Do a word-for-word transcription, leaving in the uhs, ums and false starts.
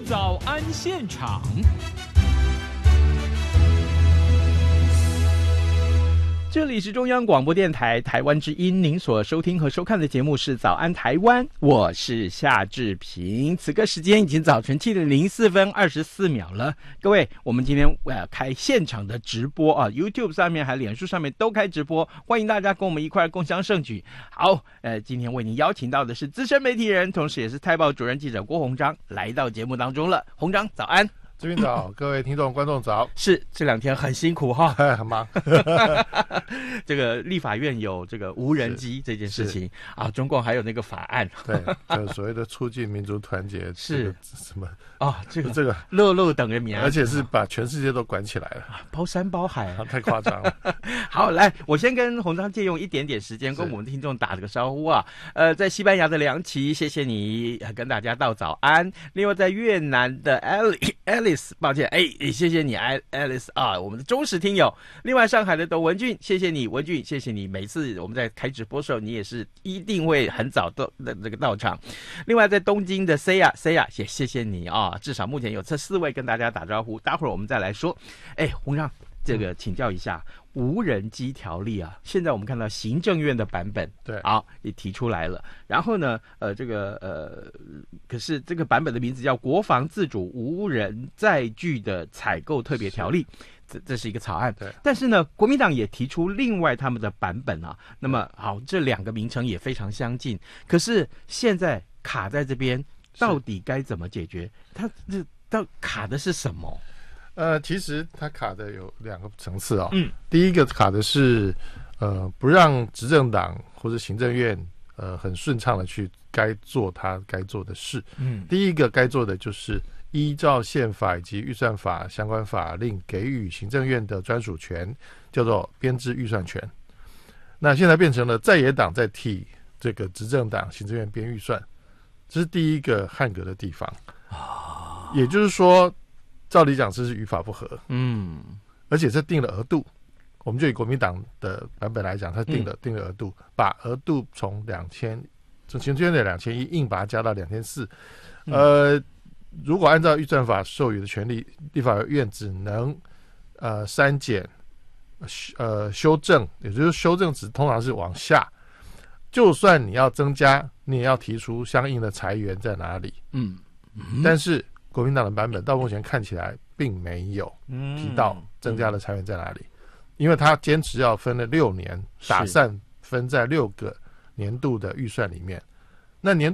早安现场。这里是中央广播电台台湾之音，您所收听和收看的节目是早安台湾，我是夏志平。此刻时间已经早晨七点零四分二十四秒了，各位，我们今天呃开现场的直播啊 ，YouTube 上面还脸书上面都开直播，欢迎大家跟我们一块共襄盛举。好，呃，今天为您邀请到的是资深媒体人，同时也是泰报主任记者郭鸿章来到节目当中了。鸿章早安。 志平早，各位听众观众早。 是这两天很辛苦哈， 很忙。 这个立法院有这个无人机这件事情啊，中共还有那个法案， 对，就是所谓的促进民族团结， 是、 这个、什么啊？这个这个乐乐等的名， 而且是把全世界都管起来了， 包山包海、 啊，太夸张了。 好，来，我先跟鸿章借用一点点时间，跟我们听众打了个招呼啊。呃，在西班牙的梁琪，谢谢你跟大家道早安。另外，在越南的 Alice， 抱歉，哎，谢谢你 Alice 啊，我们的忠实听友。另外，上海的窦文俊，谢谢你，文俊，谢谢你。每次我们在开直播的时候，你也是一定会很早到的这个到场。另外，在东京的 Saya Saya 也谢谢你啊，至少目前有这四位跟大家打招呼，待会儿我们再来说。哎，鸿章，这个请教一下。无人机条例啊，现在我们看到行政院的版本， 对， 好也提出来了。然后呢，呃，这个呃，可是这个版本的名字叫《国防自主无人载具的采购特别条例》，这这是一个草案。 对， 但是呢，国民党也提出另外他们的版本啊。那么好，这两个名称也非常相近，可是现在卡在这边，到底该怎么解决？它这到卡的是什么？ 呃，其实它卡的有两个层次哦。 嗯， 第一个卡的是呃，不让执政党或者行政院呃很顺畅的去该做他该做的事。 嗯， 第一个该做的就是依照宪法以及预算法相关法令给予行政院的专属权，叫做编制预算权。那现在变成了在野党在替这个执政党行政院编预算，这是第一个汉格的地方。啊，也就是说。照理讲，这是与法不合，嗯，而且这定了额度，我们就以国民党的版本来讲，它定了、嗯、定了额度，把额度从两千，从行政院的两千一硬把它加到两千四，呃，如果按照预算法授予的权利，立法院只能呃删减，呃修正，也就是修正值通常是往下，就算你要增加，你也要提出相应的裁员在哪里，嗯，嗯但是。国民党的版本到目前看起来并没有提到增加的裁员在哪里，因为他坚持要分了六年，打散分在六个年度的预算里面。那年度